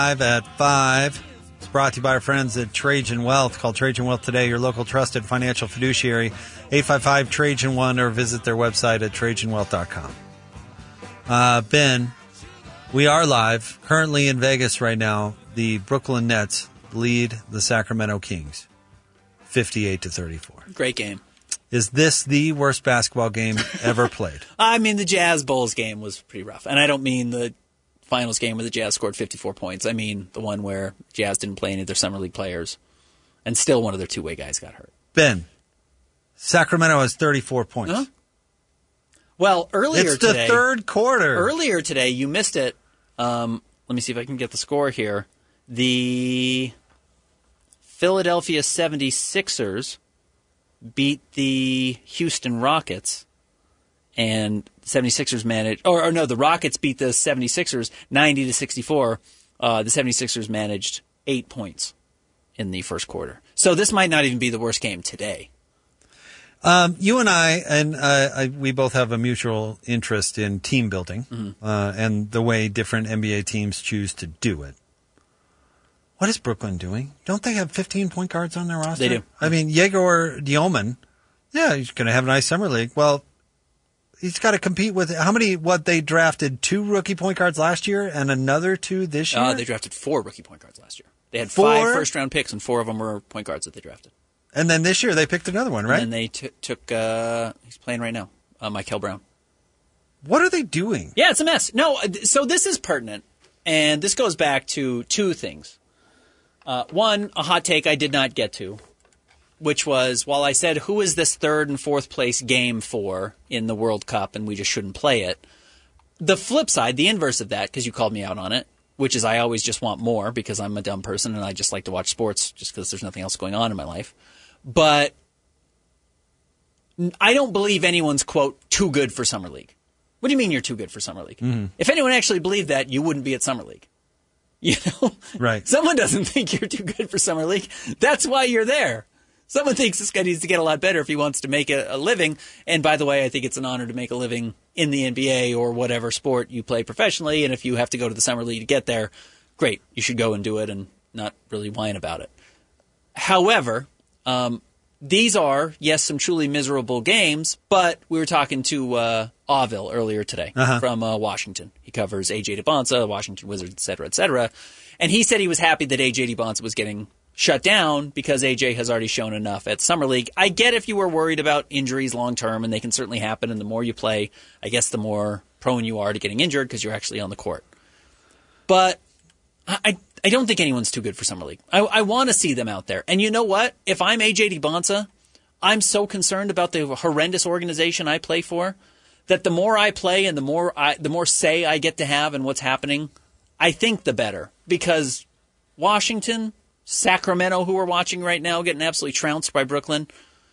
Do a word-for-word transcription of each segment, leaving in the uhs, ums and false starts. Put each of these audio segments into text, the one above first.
Live at five. It's brought to you by our friends at Trajan Wealth. Call Trajan Wealth today, your local trusted financial fiduciary, eight five five Trajan one, or visit their website at trajan wealth dot com. Uh, Ben, we are live. Currently in Vegas right now, the Brooklyn Nets lead the Sacramento Kings fifty-eight to thirty-four. Great game. Is this the worst basketball game ever played? I mean, the Jazz Bulls game was pretty rough. And I don't mean the finals game where the Jazz scored fifty-four points. I mean the one where Jazz didn't play any of their summer league players, and still one of their two-way guys got hurt. Ben, Sacramento has thirty-four points. Huh? Well, earlier it's the today, third quarter. Earlier today, you missed it. Um, let me see if I can get the score here. The Philadelphia seventy-sixers beat the Houston Rockets, and the seventy-sixers managed, or, or no, the Rockets beat the seventy-sixers ninety to sixty-four. Uh, the seventy-sixers managed eight points in the first quarter. So this might not even be the worst game today. Um, you and I, and uh, I, we both have a mutual interest in team building, mm-hmm. uh, and the way different N B A teams choose to do it. What is Brooklyn doing? Don't they have fifteen point guards on their roster? They do. I mean, Yegor Dioman, yeah, he's going to have a nice summer league. Well, he's got to compete with how many? What they drafted two rookie point guards last year and another two this year. Uh, they drafted four rookie point guards last year. They had four? five first round picks, and four of them were point guards that they drafted. And then this year they picked another one, right? And then they t- took. Uh, he's playing right now, uh, Michael Brown. What are they doing? Yeah, it's a mess. No, so this is pertinent, and this goes back to two things. Uh, one, a hot take I did not get to, which was, while I said, who is this third and fourth place game for in the World Cup, and we just shouldn't play it, the flip side, the inverse of that, because you called me out on it, which is I always just want more because I'm a dumb person and I just like to watch sports just because there's nothing else going on in my life. But I don't believe anyone's, quote, too good for Summer League. What do you mean you're too good for Summer League? Mm-hmm. If anyone actually believed that, you wouldn't be at Summer League. You know? Right. Someone doesn't think you're too good for Summer League. That's why you're there. Someone thinks this guy needs to get a lot better if he wants to make a, a living. And by the way, I think it's an honor to make a living in the N B A or whatever sport you play professionally. And if you have to go to the Summer League to get there, great. You should go and do it and not really whine about it. However, um, these are, yes, some truly miserable games, but we were talking to uh, Auville earlier today uh-huh. from uh, Washington. He covers A J DeBonsa, Washington Wizards, et cetera, et cetera. And he said he was happy that A J DeBonsa was getting shut down because A J has already shown enough at Summer League. I get if you were worried about injuries long term, and they can certainly happen, and the more you play, I guess the more prone you are to getting injured because you're actually on the court. But I I don't think anyone's too good for Summer League. I, I want to see them out there. And you know what? If I'm A J DeBonsa, I'm so concerned about the horrendous organization I play for that the more I play and the more I, the more say I get to have in what's happening, I think the better. Because Washington, Sacramento, who we're watching right now, getting absolutely trounced by Brooklyn,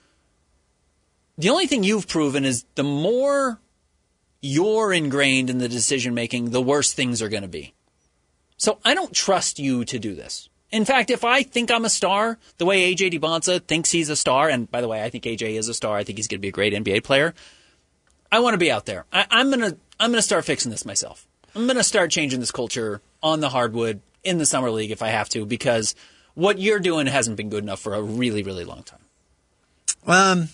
the only thing you've proven is the more you're ingrained in the decision-making, the worse things are going to be. So I don't trust you to do this. In fact, if I think I'm a star, the way A J DeBonsa thinks he's a star, and by the way, I think A J is a star, I think he's going to be a great N B A player, I want to be out there. I, I'm going to I'm going to start fixing this myself. I'm going to start changing this culture on the hardwood in the Summer League if I have to, because what you're doing hasn't been good enough for a really, really long time. Um,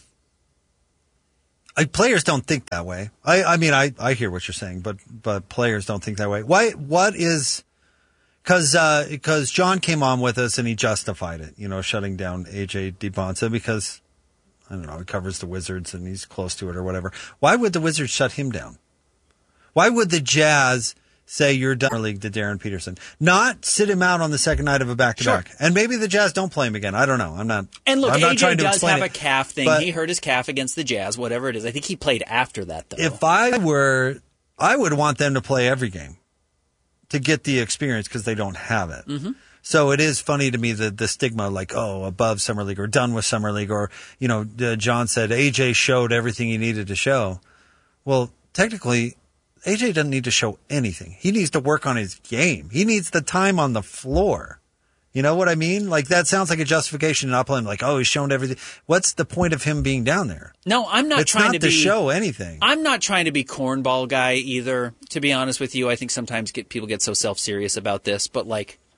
I, players don't think that way. I, I mean, I, I hear what you're saying, but but players don't think that way. Why? What is... Because uh, because John came on with us and he justified it, you know, shutting down A J DeBonsa because, I don't know, he covers the Wizards and he's close to it or whatever. Why would the Wizards shut him down? Why would the Jazz say you're done league to Darren Peterson? Not sit him out on the second night of a back-to-back. Sure. And maybe the Jazz don't play him again. I don't know. I'm not And look, I'm not A J trying to does explain have it, a calf thing. He hurt his calf against the Jazz, whatever it is. I think he played after that, though. If I were, I would want them to play every game to get the experience because they don't have it. Mm-hmm. So it is funny to me that the stigma like, oh, above Summer League or done with Summer League or, you know, uh, John said A J showed everything he needed to show. Well, technically, A J doesn't need to show anything. He needs to work on his game. He needs the time on the floor. You know what I mean? Like, that sounds like a justification not playing. Like, oh, he's shown everything. What's the point of him being down there? No, I'm not it's trying not to to be, show anything. I'm not trying to be cornball guy either, to be honest with you. I think sometimes get, people get so self-serious about this. But, like,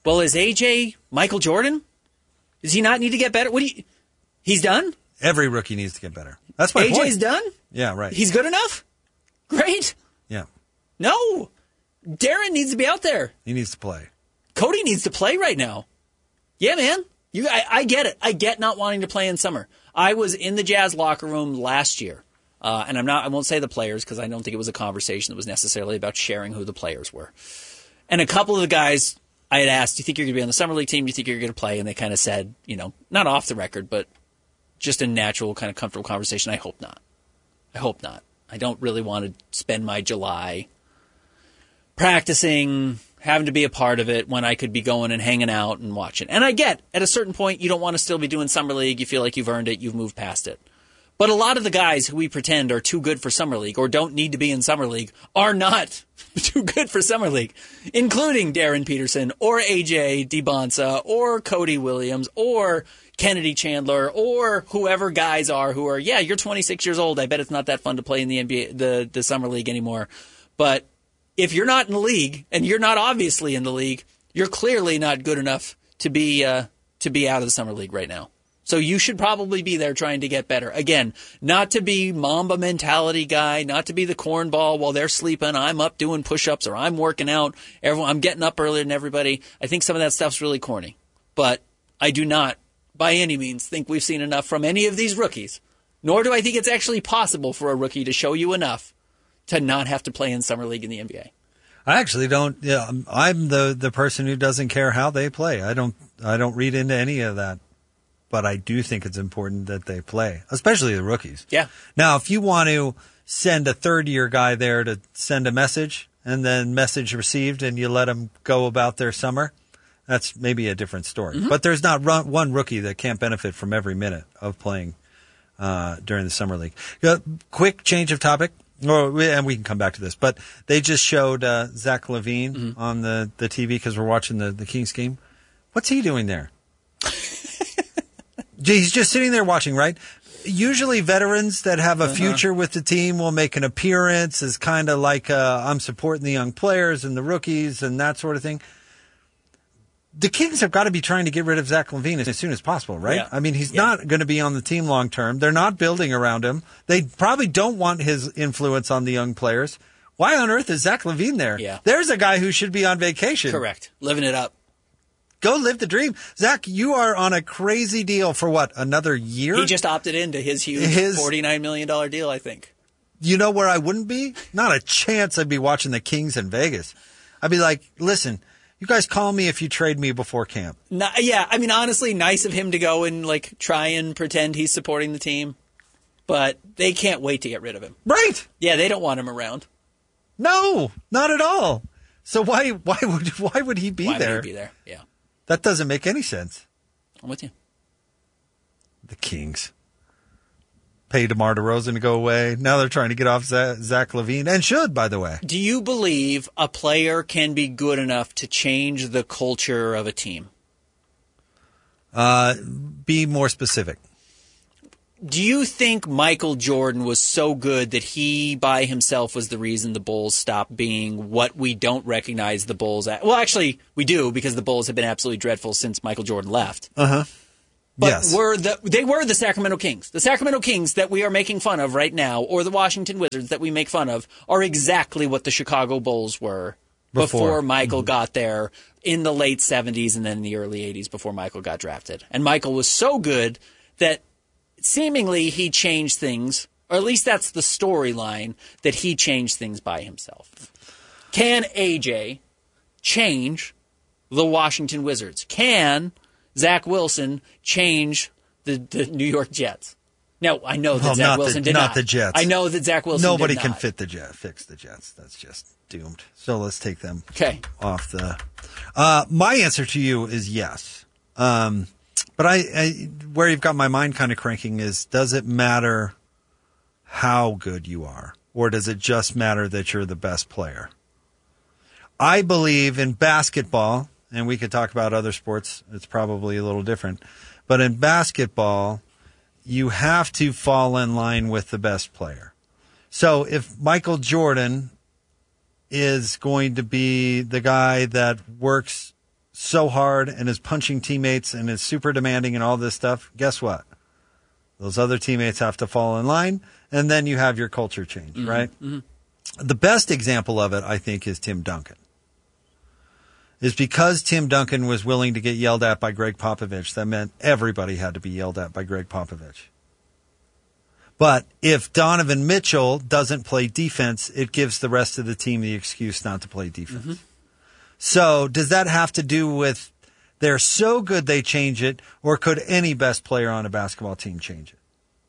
Well, is A J Michael Jordan? Does he not need to get better? What do you? He's done? Every rookie needs to get better. That's my A J's point. done? Yeah, right. He's good enough? Great. Yeah. No. Darren needs to be out there. He needs to play. Cody needs to play right now. Yeah, man. You, I, I get it. I get not wanting to play in summer. I was in the Jazz locker room last year, uh, and I'm not. I won't say the players because I don't think it was a conversation that was necessarily about sharing who the players were. And a couple of the guys I had asked, "Do you think you're going to be on the summer league team? Do you think you're going to play?" And they kind of said, you know, not off the record, but just a natural kind of comfortable conversation. I hope not. I hope not. I don't really want to spend my July practicing, having to be a part of it when I could be going and hanging out and watching. And I get, at a certain point, you don't want to still be doing Summer League. You feel like you've earned it. You've moved past it. But a lot of the guys who we pretend are too good for Summer League or don't need to be in Summer League are not too good for Summer League, including Darren Peterson or A J DiBonsa or Cody Williams or Kennedy Chandler or whoever guys are who are, yeah, you're twenty-six years old. I bet it's not that fun to play in the N B A, the, the Summer League anymore. But if you're not in the league, and you're not obviously in the league, you're clearly not good enough to be uh, to be out of the Summer League right now. So you should probably be there trying to get better. Again, not to be Mamba mentality guy, not to be the cornball while they're sleeping. I'm up doing push-ups or I'm working out. Everyone, I'm getting up earlier than everybody. I think some of that stuff's really corny. But I do not, by any means, think we've seen enough from any of these rookies. Nor do I think it's actually possible for a rookie to show you enough to not have to play in Summer League in the N B A. I actually don't. Yeah, I'm the the person who doesn't care how they play. I don't. I don't read into any of that. But I do think it's important that they play, especially the rookies. Yeah. Now, if you want to send a third year guy there to send a message and then message received, and you let them go about their summer, that's maybe a different story. Mm-hmm. But there's not run, one rookie that can't benefit from every minute of playing uh, during the summer league. Uh, quick change of topic. Or, and we can come back to this, but they just showed uh, Zach LaVine mm-hmm. on the, the T V because we're watching the, the Kings game. What's he doing there? He's just sitting there watching, right? Usually veterans that have a future uh-huh. with the team will make an appearance as kind of like uh, I'm supporting the young players and the rookies and that sort of thing. The Kings have got to be trying to get rid of Zach LaVine as soon as possible, right? Yeah. I mean, he's yeah. not going to be on the team long term. They're not building around him. They probably don't want his influence on the young players. Why on earth is Zach LaVine there? Yeah. There's a guy who should be on vacation. Correct. Living it up. Go live the dream. Zach, you are on a crazy deal for what, another year? He just opted into his huge his, forty-nine million dollars deal, I think. You know where I wouldn't be? Not a chance I'd be watching the Kings in Vegas. I'd be like, listen, you guys call me if you trade me before camp. No, yeah, I mean, honestly, nice of him to go and like try and pretend he's supporting the team. But they can't wait to get rid of him. Right. Yeah, they don't want him around. No, not at all. So why why would why would he be why there? Why would he be there? Yeah. That doesn't make any sense. I'm with you. The Kings paid DeMar DeRozan to go away. Now they're trying to get off Zach LaVine, and should, by the way. Do you believe a player can be good enough to change the culture of a team? Uh, be more specific. Do you think Michael Jordan was so good that he by himself was the reason the Bulls stopped being what we don't recognize the Bulls at? Well, actually, we do because the Bulls have been absolutely dreadful since Michael Jordan left. Uh-huh. But yes. were the, they were the Sacramento Kings. The Sacramento Kings that we are making fun of right now, or the Washington Wizards that we make fun of, are exactly what the Chicago Bulls were before, before Michael mm-hmm. got there in the late seventies and then in the early eighties before Michael got drafted. And Michael was so good that seemingly he changed things, or at least that's the storyline, that he changed things by himself. Can A J change the Washington Wizards? Can Zach Wilson change the, the New York Jets? Now, I know that well, Zach Wilson the, did not. Not the Jets. I know that Zach Wilson Nobody did can not. fit the Jet, fix the Jets. That's just doomed. So let's take them okay. off the... Uh, my answer to you is yes. Um, but I, I, where you've got my mind kind of cranking is, does it matter how good you are? Or does it just matter that you're the best player? I believe in basketball, and we could talk about other sports, it's probably a little different, but in basketball, you have to fall in line with the best player. So if Michael Jordan is going to be the guy that works so hard and is punching teammates and is super demanding and all this stuff, guess what? Those other teammates have to fall in line, and then you have your culture change, mm-hmm. right? Mm-hmm. The best example of it, I think, is Tim Duncan. Is because Tim Duncan was willing to get yelled at by Greg Popovich, that meant everybody had to be yelled at by Greg Popovich. But if Donovan Mitchell doesn't play defense, it gives the rest of the team the excuse not to play defense. Mm-hmm. So does that have to do with they're so good they change it, or could any best player on a basketball team change it?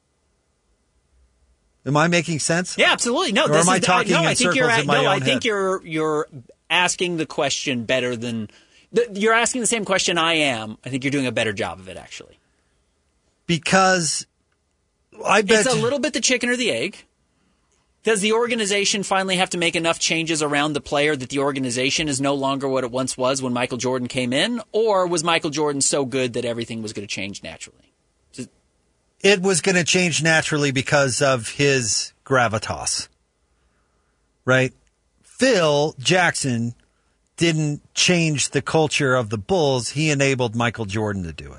Am I making sense? Yeah, absolutely. No, or this am I is, talking no, in I think circles you're, in my no, own I think head? you're you're asking the question better than you're asking the same question I am. I think you're doing a better job of it, actually. Because I bet it's a little bit the chicken or the egg. Does the organization finally have to make enough changes around the player that the organization is no longer what it once was when Michael Jordan came in? Or was Michael Jordan so good that everything was going to change naturally? Just... It was going to change naturally because of his gravitas, right? Phil Jackson didn't change the culture of the Bulls. He enabled Michael Jordan to do it.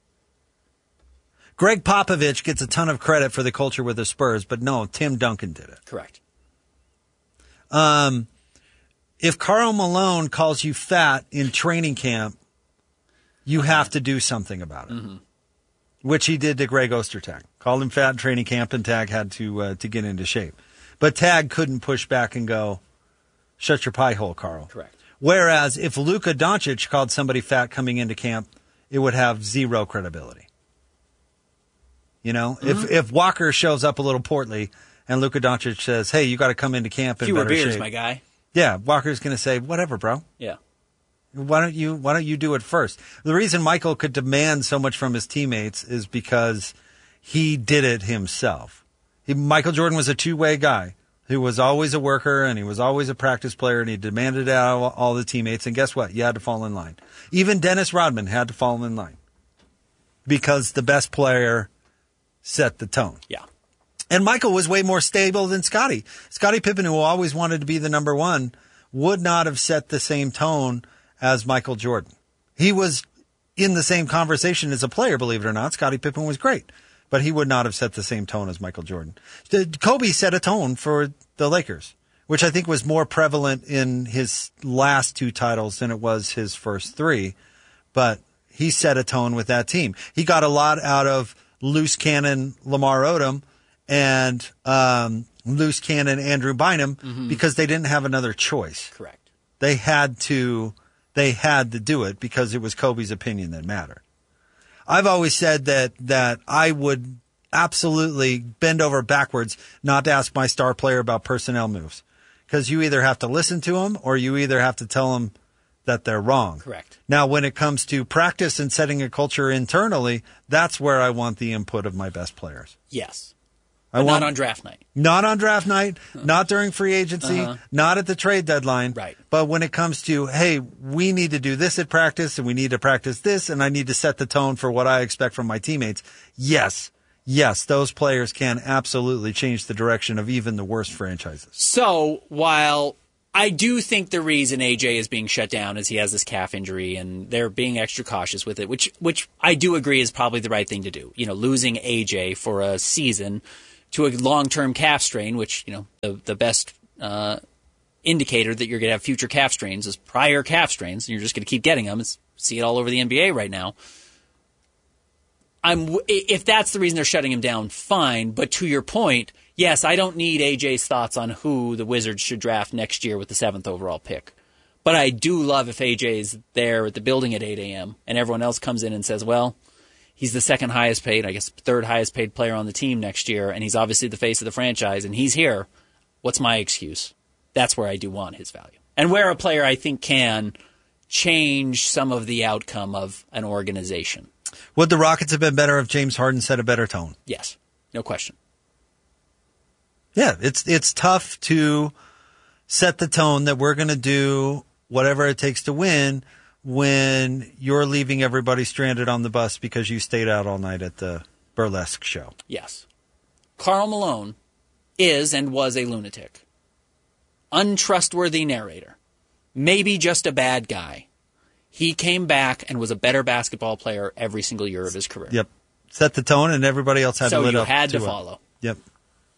Greg Popovich gets a ton of credit for the culture with the Spurs, but no, Tim Duncan did it. Correct. Um, if Karl Malone calls you fat in training camp, you have to do something about it, mm-hmm. which he did to Greg Ostertag. Called him fat in training camp, and Tag had to uh, to get into shape. But Tag couldn't push back and go, shut your pie hole, Karl. Correct. Whereas if Luka Doncic called somebody fat coming into camp, it would have zero credibility. You know, mm-hmm. if if Walker shows up a little portly and Luka Doncic says, hey, you got to come into camp in Fewer better beers, shape. my guy. Yeah, Walker's going to say, whatever, bro. Yeah. Why don't you Why don't you do it first? The reason Michael could demand so much from his teammates is because he did it himself. He, Michael Jordan was a two-way guy who was always a worker, and he was always a practice player, and he demanded it out of all the teammates. And guess what? You had to fall in line. Even Dennis Rodman had to fall in line because the best player set the tone. Yeah. And Michael was way more stable than Scottie. Scottie Pippen, who always wanted to be the number one, would not have set the same tone as Michael Jordan. He was in the same conversation as a player, believe it or not. Scottie Pippen was great, but he would not have set the same tone as Michael Jordan. Kobe set a tone for the Lakers, which I think was more prevalent in his last two titles than it was his first three. But he set a tone with that team. He got a lot out of loose cannon Lamar Odom and um, loose cannon Andrew Bynum mm-hmm. because they didn't have another choice. Correct. They had to they had to do it because it was Kobe's opinion that mattered. I've always said that that I would absolutely bend over backwards not to ask my star player about personnel moves, because you either have to listen to them or you either have to tell them that they're wrong. Correct. Now, when it comes to practice and setting a culture internally, that's where I want the input of my best players. Yes. I but want, not on draft night. Not on draft night, not during free agency, uh-huh. not at the trade deadline. Right. But when it comes to, hey, we need to do this at practice and we need to practice this and I need to set the tone for what I expect from my teammates. Yes. Yes, those players can absolutely change the direction of even the worst franchises. So while I do think the reason A J is being shut down is he has this calf injury and they're being extra cautious with it, which which I do agree is probably the right thing to do. You know, losing A J for a season to a long-term calf strain, which, you know, the, the best uh, indicator that you're going to have future calf strains is prior calf strains, and you're just going to keep getting them. It's, see it all over the N B A right now. I'm if that's the reason they're shutting him down, fine. But to your point, yes, I don't need A J's thoughts on who the Wizards should draft next year with the seventh overall pick. But I do love if A J's there at the building at eight a.m. and everyone else comes in and says, well, he's the second highest paid, I guess third highest paid player on the team next year, and he's obviously the face of the franchise, and he's here. What's my excuse? That's where I do want his value. And where a player I think can change some of the outcome of an organization. Would the Rockets have been better if James Harden set a better tone? Yes, no question. Yeah, it's it's tough to set the tone that we're going to do whatever it takes to win when you're leaving everybody stranded on the bus because you stayed out all night at the burlesque show. Yes. Karl Malone is and was a lunatic. Untrustworthy narrator. Maybe just a bad guy. He came back and was a better basketball player every single year of his career. Yep. Set the tone, and everybody else had so to live you up had to, to follow. It. Yep.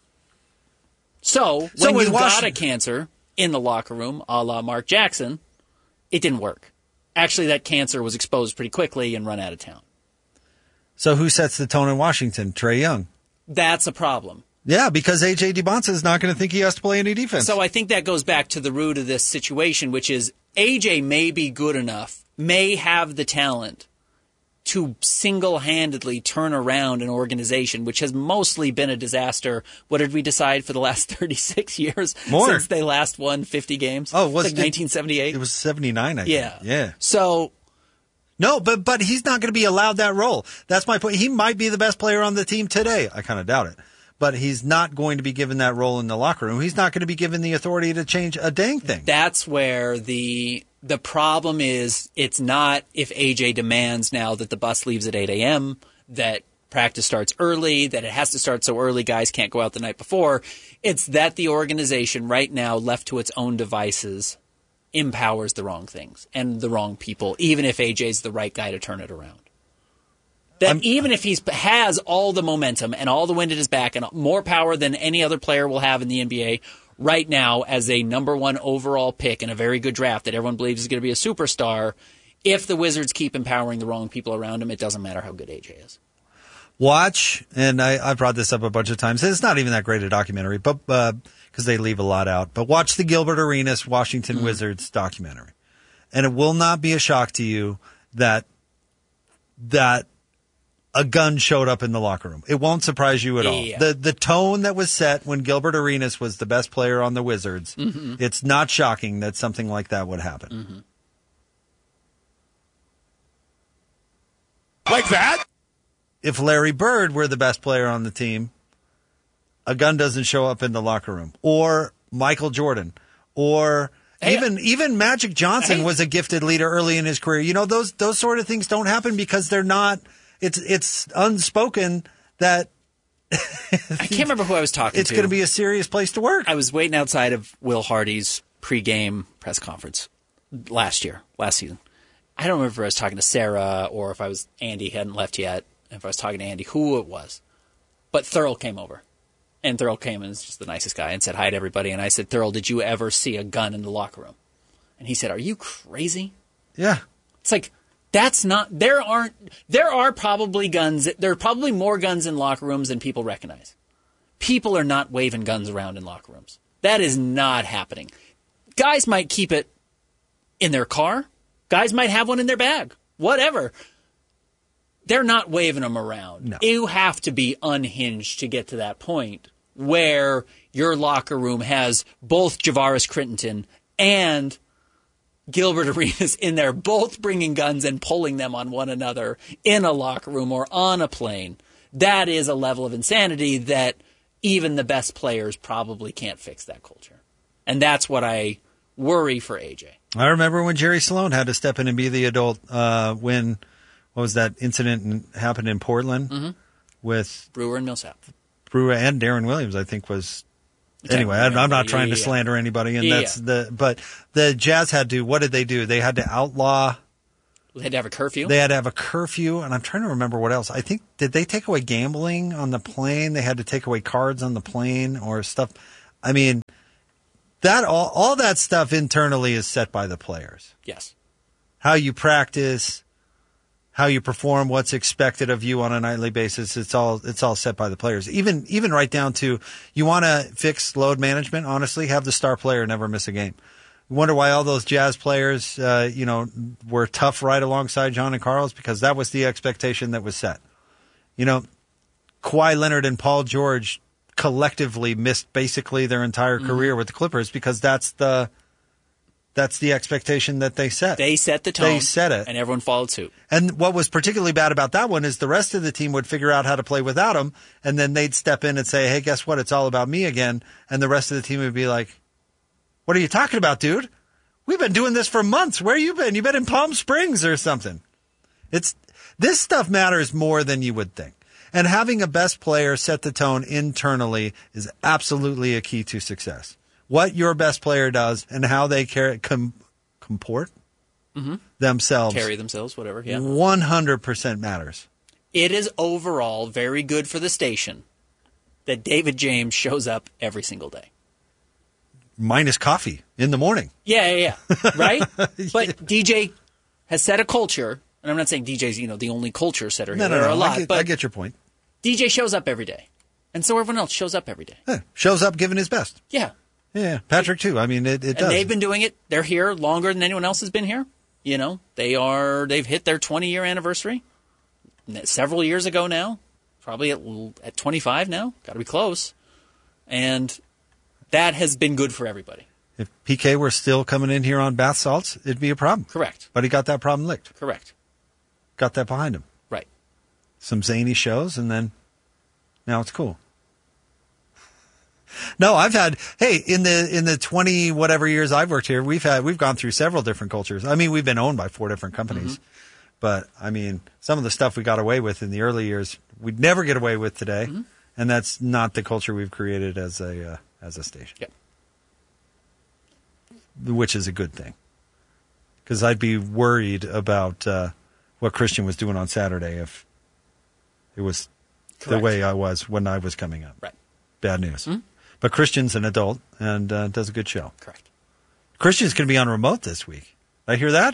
So, So when with you Wash- got a cancer in the locker room, a la Mark Jackson, it didn't work. Actually, that cancer was exposed pretty quickly and run out of town. So who sets the tone in Washington? Trae Young. That's a problem. Yeah, because A J DeBonsa is not going to think he has to play any defense. So I think that goes back to the root of this situation, which is A J may be good enough, may have the talent to single-handedly turn around an organization, which has mostly been a disaster. What did we decide for the last thirty-six years? More. Since they last won fifty games? Oh, was it's like it, nineteen seventy-eight? It was seventy-nine, I yeah. think. Yeah. So No, but but he's not going to be allowed that role. That's my point. He might be the best player on the team today. I kind of doubt it. But he's not going to be given that role in the locker room. He's not going to be given the authority to change a dang thing. that's where the the problem is. It's not if A J demands now that the bus leaves at eight a.m., that practice starts early, that it has to start so early guys can't go out the night before. It's that the organization right now, left to its own devices, empowers the wrong things and the wrong people, even if A J's the right guy to turn it around. That I'm- even if he has all the momentum and all the wind at his back and more power than any other player will have in the N B A right now as a number one overall pick in a very good draft that everyone believes is going to be a superstar, if the Wizards keep empowering the wrong people around him, it doesn't matter how good A J is. Watch, and I, I brought this up a bunch of times. It's not even that great a documentary, but because they leave a lot out. But watch the Gilbert Arenas Washington mm. Wizards documentary, and it will not be a shock to you that that a gun showed up in the locker room. It won't surprise you at all. Yeah. The the tone that was set when Gilbert Arenas was the best player on the Wizards, mm-hmm. it's not shocking that something like that would happen. Mm-hmm. Like that? If Larry Bird were the best player on the team, a gun doesn't show up in the locker room. Or Michael Jordan. Or hey, even even Magic Johnson hey. was a gifted leader early in his career. You know, those those sort of things don't happen because they're not it's it's unspoken that I can't remember who I was talking it's to. It's going to be a serious place to work. I was waiting outside of Will Hardy's pregame press conference last year, last season. I don't remember if I was talking to Sarah or if I was Andy hadn't left yet. If I was talking to Andy, who it was. But Thurl came over. And Thurl came and was just the nicest guy and said hi to everybody. And I said, Thurl, did you ever see a gun in the locker room? And he said, are you crazy? Yeah. It's like, that's not, there aren't, there are probably guns, there are probably more guns in locker rooms than people recognize. People are not waving guns around in locker rooms. That is not happening. Guys might keep it in their car. Guys might have one in their bag. Whatever. They're not waving them around. No. You have to be unhinged to get to that point where your locker room has both Javaris Crittenton and Gilbert Arenas in there, both bringing guns and pulling them on one another in a locker room or on a plane. That is a level of insanity that even the best players probably can't fix that culture. And that's what I worry for A J. I remember when Jerry Sloan had to step in and be the adult uh, when... What was that incident happened in Portland mm-hmm. with Brewer and Millsap? Brewer and Darren Williams, I think was. Okay. Anyway, I'm, I'm not yeah, trying yeah, to yeah. slander anybody, and yeah, that's yeah. the. But the Jazz had to. What did they do? They had to outlaw. They had to have a curfew. They had to have a curfew, and I'm trying to remember what else. I think did they take away gambling on the plane? They had to take away cards on the plane or stuff. I mean, that all all that stuff internally is set by the players. Yes. How you practice. How you perform, what's expected of you on a nightly basis, it's all it's all set by the players. Even even right down to you want to fix load management, honestly, have the star player never miss a game. You wonder why all those Jazz players, uh, you know, were tough right alongside John and Carlos, because that was the expectation that was set. You know, Kawhi Leonard and Paul George collectively missed basically their entire career mm-hmm. with the Clippers because that's the That's the expectation that they set. They set the tone. They set it. And everyone followed suit. And what was particularly bad about that one is the rest of the team would figure out how to play without him, and then they'd step in and say, hey, guess what? It's all about me again. And the rest of the team would be like, what are you talking about, dude? We've been doing this for months. Where you been? You've been in Palm Springs or something. It's this stuff matters more than you would think. And having a best player set the tone internally is absolutely a key to success. What your best player does and how they care, com, comport, mm-hmm. themselves. Carry themselves, whatever, yeah. one hundred percent matters. It is overall very good for the station that David James shows up every single day. Minus coffee in the morning. Yeah, yeah, yeah. Right? Yeah. But D J has set a culture, and I'm not saying D J's, you know, the only culture setter here. No, no, there no. are a lot, I, get, but I get your point. D J shows up every day. And so everyone else shows up every day. Yeah. Shows up giving his best. Yeah. Yeah, Patrick too. I mean, it, it and does. They've been doing it. They're here longer than anyone else has been here. You know, they are, they've hit their twenty-year anniversary several years ago now. Probably at, at twenty-five now. Got to be close. And that has been good for everybody. If P K were still coming in here on bath salts, it'd be a problem. Correct. But he got that problem licked. Correct. Got that behind him. Right. Some zany shows, and then now it's cool. No, I've had, hey, in the in the twenty whatever years I've worked here, we've had we've gone through several different cultures. I mean, we've been owned by four different companies. Mm-hmm. But I mean, some of the stuff we got away with in the early years, we'd never get away with today. Mm-hmm. And that's not the culture we've created as a uh, as a station. Yep. Which is a good thing. Because I'd be worried about uh, what Christian was doing on Saturday if it was Correct. The way I was when I was coming up. Right. Bad news. Mm-hmm. But Christian's an adult and uh, does a good show. Correct. Christian's going to be on remote this week. Did I hear that?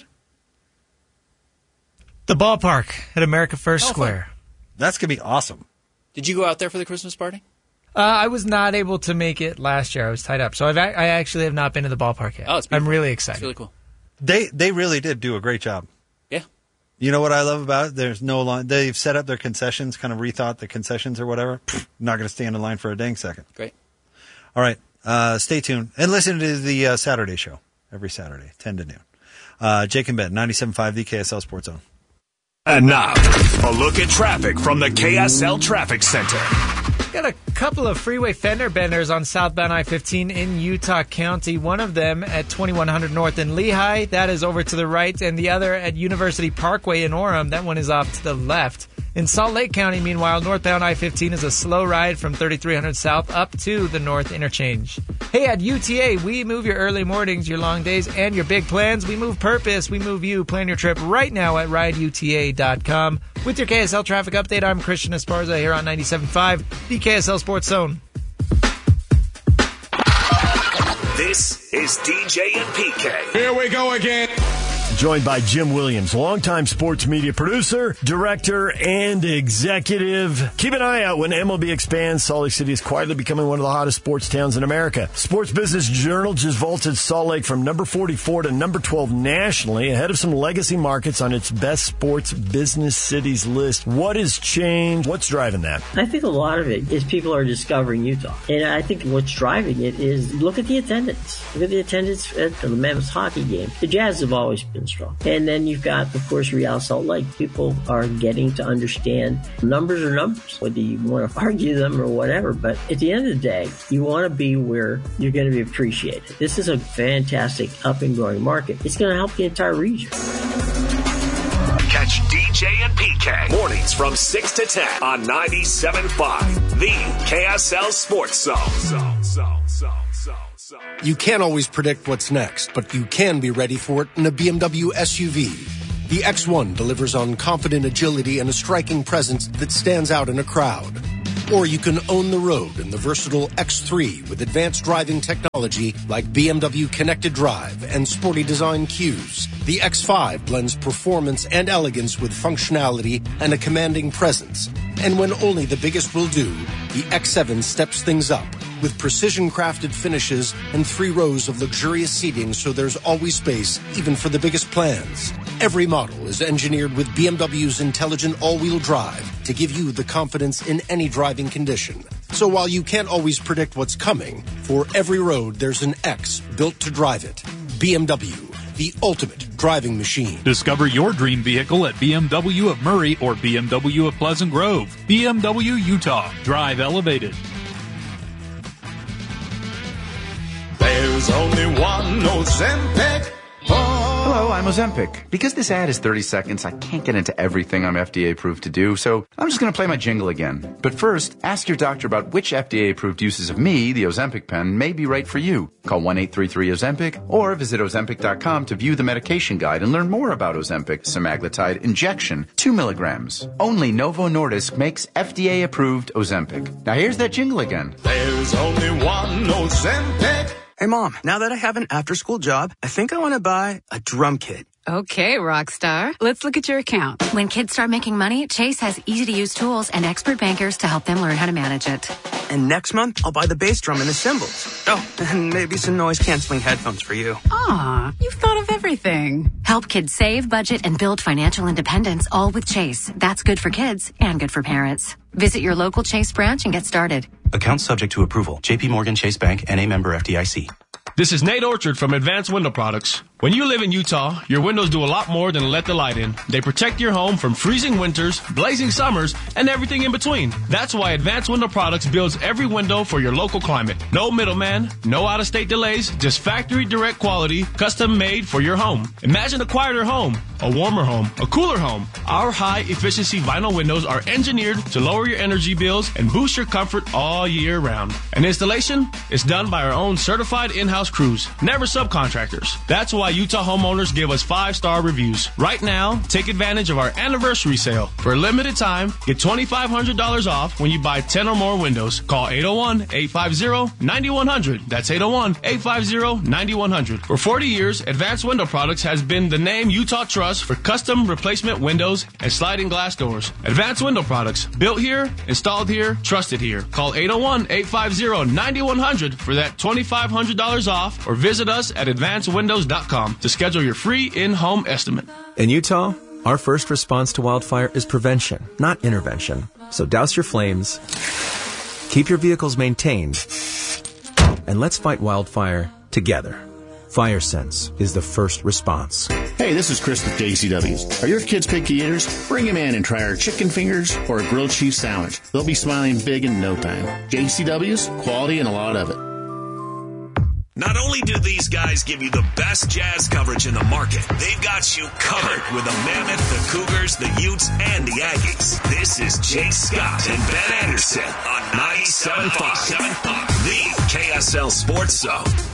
The ballpark at America First oh, Square. Fun. That's going to be awesome. Did you go out there for the Christmas party? Uh, I was not able to make it last year. I was tied up. So I've, I actually have not been to the ballpark yet. Oh, it's I'm really excited. It's really cool. They they really did do a great job. Yeah. You know what I love about it? There's no line. They've set up their concessions, kind of rethought the concessions or whatever. Pfft, not going to stand in line for a dang second. Great. All right. Uh, stay tuned. And listen to the uh, Saturday show every Saturday, ten to noon. Uh, Jake and Ben, ninety-seven point five, the K S L Sports Zone. And now, a look at traffic from the K S L Traffic Center. Got a couple of freeway fender benders on southbound I fifteen in Utah County. One of them at twenty-one hundred North in Lehigh. That is over to the right. And the other at University Parkway in Orem. That one is off to the left. In Salt Lake County, meanwhile, northbound I fifteen is a slow ride from thirty-three hundred south up to the north interchange. Hey, at U T A, we move your early mornings, your long days, and your big plans. We move purpose. We move you. Plan your trip right now at ride U T A dot com. With your K S L traffic update, I'm Christian Esparza here on ninety-seven point five, the K S L Sports Zone. This is D J and P K. Here we go again. Joined by Jim Williams, longtime sports media producer, director, and executive. Keep an eye out when M L B expands. Salt Lake City is quietly becoming one of the hottest sports towns in America. Sports Business Journal just vaulted Salt Lake from number forty-four to number twelve nationally, ahead of some legacy markets on its best sports business cities list. What has changed? What's driving that? I think a lot of it is people are discovering Utah. And I think what's driving it is look at the attendance. Look at the attendance at the Mammoth hockey game. The Jazz have always been strong. And then you've got, of course, Real Salt Lake. People are getting to understand numbers are numbers, whether you want to argue them or whatever. But at the end of the day, you want to be where you're going to be appreciated. This is a fantastic up and growing market. It's going to help the entire region. Catch D J and P K mornings from six to ten on ninety-seven point five, the K S L Sports Zone. So, so, so, so, so. You can't always predict what's next, but you can be ready for it in a B M W S U V. The X one delivers on confident agility and a striking presence that stands out in a crowd. Or you can own the road in the versatile X three with advanced driving technology like B M W Connected Drive and sporty design cues. The X five blends performance and elegance with functionality and a commanding presence. And when only the biggest will do, the X seven steps things up with precision-crafted finishes and three rows of luxurious seating so there's always space, even for the biggest plans. Every model is engineered with B M W's intelligent all-wheel drive to give you the confidence in any driving condition. So while you can't always predict what's coming, for every road there's an X built to drive it. B M W, the ultimate driving machine. Discover your dream vehicle at B M W of Murray or B M W of Pleasant Grove. B M W Utah. Drive elevated. There's only one Ozempic. Hello, I'm Ozempic. Because this ad is thirty seconds, I can't get into everything I'm F D A approved to do, so I'm just going to play my jingle again. But first, ask your doctor about which F D A approved uses of me, the Ozempic pen, may be right for you. Call one eight three three Ozempic or visit Ozempic dot com to view the medication guide and learn more about Ozempic semaglutide injection, two milligrams. Only Novo Nordisk makes F D A approved Ozempic. Now here's that jingle again. There's only one Ozempic. Hey, Mom, now that I have an after-school job, I think I want to buy a drum kit. Okay, Rockstar. Let's look at your account. When kids start making money, Chase has easy-to-use tools and expert bankers to help them learn how to manage it. And next month, I'll buy the bass drum and the cymbals. Oh, and maybe some noise-canceling headphones for you. Aw, you've thought of everything. Help kids save, budget, and build financial independence, all with Chase. That's good for kids and good for parents. Visit your local Chase branch and get started. Account subject to approval. J P Morgan Chase Bank, N A member F D I C. This is Nate Orchard from Advanced Window Products. When you live in Utah, your windows do a lot more than let the light in. They protect your home from freezing winters, blazing summers, and everything in between. That's why Advanced Window Products builds every window for your local climate. No middleman, no out-of-state delays, just factory direct quality, custom made for your home. Imagine a quieter home, a warmer home, a cooler home. Our high-efficiency vinyl windows are engineered to lower your energy bills and boost your comfort all year round. And installation is done by our own certified in-house crews, never subcontractors. That's why Utah homeowners give us five-star reviews. Right now, take advantage of our anniversary sale. For a limited time, get twenty-five hundred dollars off when you buy ten or more windows. Call eight oh one, eight five zero, nine one zero zero. That's eight oh one, eight five zero, nine one zero zero. For forty years, Advanced Window Products has been the name Utah trusts for custom replacement windows and sliding glass doors. Advanced Window Products, built here, installed here, trusted here. Call eight oh one, eight five zero, nine one zero zero for that twenty-five hundred dollars off, or visit us at advanced windows dot com to schedule your free in-home estimate. In Utah, our first response to wildfire is prevention, not intervention. So douse your flames, keep your vehicles maintained, and let's fight wildfire together. FireSense is the first response. Hey, this is Chris with J C W's. Are your kids picky eaters? Bring them in and try our chicken fingers or a grilled cheese sandwich. They'll be smiling big in no time. J C W's, quality and a lot of it. Not only do these guys give you the best Jazz coverage in the market, they've got you covered with the Mammoth, the Cougars, the Utes, and the Aggies. This is Jay Scott and Ben Anderson on ninety-seven point five, the K S L Sports Zone.